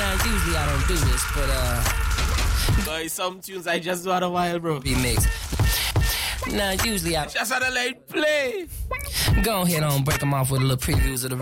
Now, usually I don't do this, but, Boy, some tunes I just do out a while, bro. remix. Now, usually I Just had a late play. go ahead on break them off with a little previews of the